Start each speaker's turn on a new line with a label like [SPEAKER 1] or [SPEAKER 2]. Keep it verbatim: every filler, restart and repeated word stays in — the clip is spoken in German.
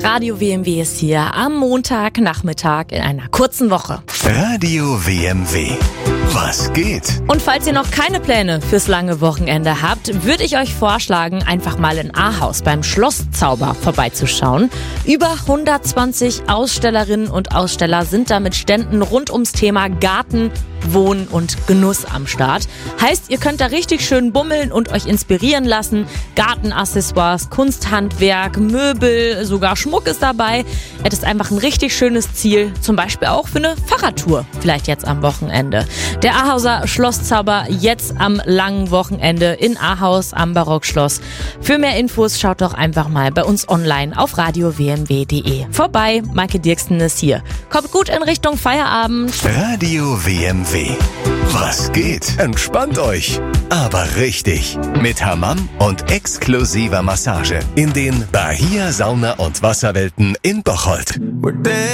[SPEAKER 1] Radio W M W ist hier am Montagnachmittag in einer kurzen Woche.
[SPEAKER 2] Radio W M W. Was geht?
[SPEAKER 1] Und falls ihr noch keine Pläne fürs lange Wochenende habt, würde ich euch vorschlagen, einfach mal in Ahaus beim Schlosszauber vorbeizuschauen. Über hundertzwanzig Ausstellerinnen und Aussteller sind da mit Ständen rund ums Thema Garten, Wohnen und Genuss am Start. Heißt, ihr könnt da richtig schön bummeln und euch inspirieren lassen. Gartenaccessoires, Kunsthandwerk, Möbel, sogar Schmuck ist dabei. Es ist einfach ein richtig schönes Ziel, zum Beispiel auch für eine Fahrradtour, vielleicht jetzt am Wochenende. Der Ahauser Schlosszauber jetzt am langen Wochenende in Ahaus am Barockschloss. Für mehr Infos schaut doch einfach mal bei uns online auf radio w m w punkt d e vorbei. Maike Dirksen ist hier. Kommt gut in Richtung Feierabend.
[SPEAKER 2] Radio W M W. Was geht? Entspannt euch. Aber richtig. Mit Hammam und exklusiver Massage in den Bahia Sauna- und Wasserwelten in Bocholt.